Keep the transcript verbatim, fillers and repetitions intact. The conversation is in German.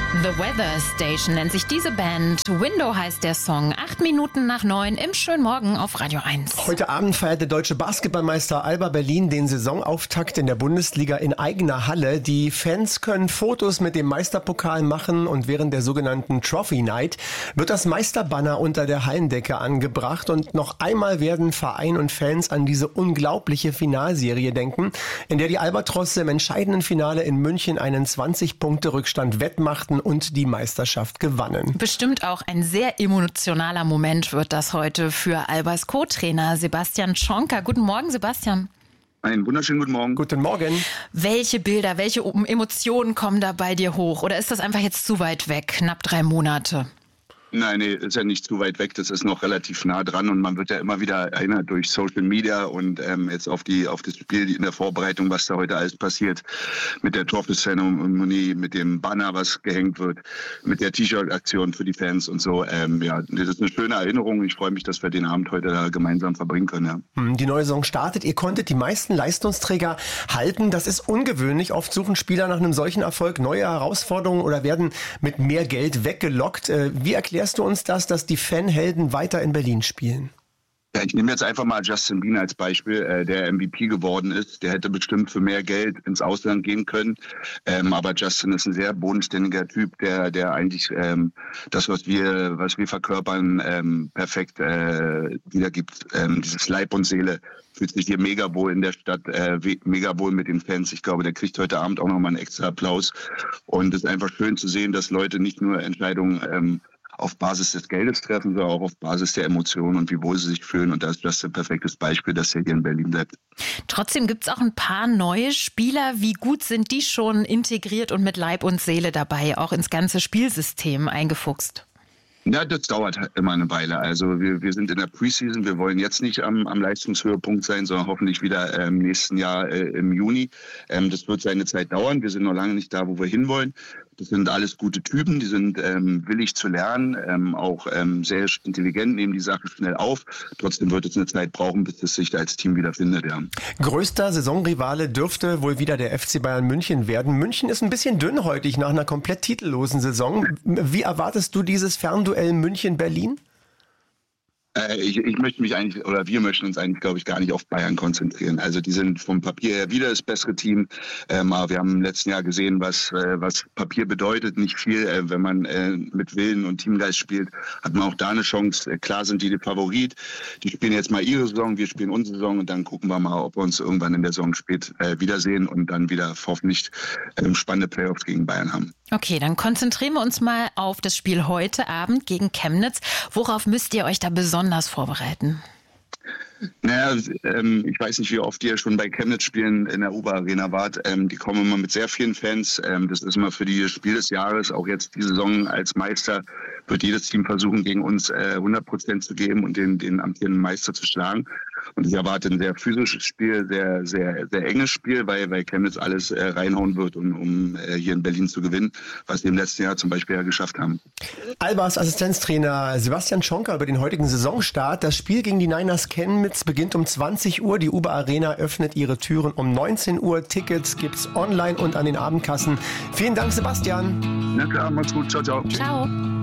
The Weather Station nennt sich diese Band. Window heißt der Song. Acht Minuten nach neun im schönen Morgen auf Radio eins. Heute Abend feiert der deutsche Basketballmeister Alba Berlin den Saisonauftakt in der Bundesliga in eigener Halle. Die Fans können Fotos mit dem Meisterpokal machen und während der sogenannten Trophy Night wird das Meisterbanner unter der Hallendecke angebracht. Und noch einmal werden Verein und Fans an diese unglaubliche Finalserie denken, in der die Albatrosse im entscheidenden Finale in München einen zwanzig-Punkte-Rückstand wettmachten und die Meisterschaft gewannen. Bestimmt auch ein sehr emotionaler Moment wird das heute für Albas Co-Trainer Sebastian Tschonka. Guten Morgen, Sebastian. Einen wunderschönen guten Morgen. Guten Morgen. Welche Bilder, welche Emotionen kommen da bei dir hoch? Oder ist das einfach jetzt zu weit weg, knapp drei Monate? Nein, nee, ist ja nicht zu weit weg. Das ist noch relativ nah dran und man wird ja immer wieder erinnert durch Social Media und ähm, jetzt auf die auf das Spiel in der Vorbereitung, was da heute alles passiert mit der Trophy-Zeremonie, mit dem Banner, was gehängt wird, mit der T-Shirt-Aktion für die Fans und so. Ähm, ja, das ist eine schöne Erinnerung. Ich freue mich, dass wir den Abend heute da gemeinsam verbringen können. Ja. Die neue Saison startet. Ihr konntet die meisten Leistungsträger halten. Das ist ungewöhnlich. Oft suchen Spieler nach einem solchen Erfolg neue Herausforderungen oder werden mit mehr Geld weggelockt. Wie erklärt Erklärst du uns das, dass die Fanhelden weiter in Berlin spielen? Ja, ich nehme jetzt einfach mal Justin Bieber als Beispiel, äh, der M V P geworden ist. Der hätte bestimmt für mehr Geld ins Ausland gehen können. Ähm, aber Justin ist ein sehr bodenständiger Typ, der, der eigentlich ähm, das, was wir, was wir verkörpern, ähm, perfekt äh, wiedergibt. Ähm, dieses Leib und Seele. Fühlt sich hier mega wohl in der Stadt, äh, mega wohl mit den Fans. Ich glaube, der kriegt heute Abend auch nochmal einen extra Applaus. Und es ist einfach schön zu sehen, dass Leute nicht nur Entscheidungen ähm, auf Basis des Geldes treffen, sondern auch auf Basis der Emotionen und wie wohl sie sich fühlen. Und da ist das ein perfektes Beispiel, dass er hier in Berlin bleibt. Trotzdem gibt es auch ein paar neue Spieler. Wie gut sind die schon integriert und mit Leib und Seele dabei, auch ins ganze Spielsystem eingefuchst? Ja, das dauert halt immer eine Weile. Also wir, wir sind in der Preseason. Wir wollen jetzt nicht am, am Leistungshöhepunkt sein, sondern hoffentlich wieder im ähm, nächsten Jahr äh, im Juni. Ähm, das wird seine Zeit dauern. Wir sind noch lange nicht da, wo wir hinwollen. Das sind alles gute Typen, die sind ähm, willig zu lernen, ähm, auch ähm, sehr intelligent, nehmen die Sache schnell auf. Trotzdem wird es eine Zeit brauchen, bis es sich da als Team wieder findet. Ja. Größter Saisonrivale dürfte wohl wieder der F C Bayern München werden. München ist ein bisschen dünnhäutig nach einer komplett titellosen Saison. Wie erwartest du dieses Fernduell München-Berlin? Ich, ich möchte mich eigentlich, oder wir möchten uns eigentlich, glaube ich, gar nicht auf Bayern konzentrieren. Also die sind vom Papier her wieder das bessere Team. Ähm, aber wir haben im letzten Jahr gesehen, was, äh, was Papier bedeutet. Nicht viel. Äh, wenn man äh, mit Willen und Teamgeist spielt, hat man auch da eine Chance. Äh, klar sind die der Favorit. Die spielen jetzt mal ihre Saison, wir spielen unsere Saison und dann gucken wir mal, ob wir uns irgendwann in der Saison spät äh, wiedersehen und dann wieder hoffentlich äh, spannende Playoffs gegen Bayern haben. Okay, dann konzentrieren wir uns mal auf das Spiel heute Abend gegen Chemnitz. Worauf müsst ihr euch da besonders vorbereiten? Naja, ähm, ich weiß nicht, wie oft ihr schon bei Chemnitz spielen in der Uber Arena wart. Ähm, die kommen immer mit sehr vielen Fans. Ähm, das ist immer für die Spiel des Jahres. Auch jetzt die Saison als Meister wird jedes Team versuchen, gegen uns äh, hundert Prozent zu geben und den, den amtierenden Meister zu schlagen. Und ich erwarte ein sehr physisches Spiel, sehr, sehr, sehr enges Spiel, weil, weil Chemnitz alles äh, reinhauen wird, um, um äh, hier in Berlin zu gewinnen, was wir im letzten Jahr zum Beispiel ja geschafft haben. Albas Assistenztrainer Sebastian Tschonka über den heutigen Saisonstart. Das Spiel gegen die Niners Chemnitz beginnt um zwanzig Uhr. Die Uber Arena öffnet ihre Türen um neunzehn Uhr. Tickets gibt's online und an den Abendkassen. Vielen Dank, Sebastian. Na klar, macht's gut. Ciao, ciao. Ciao.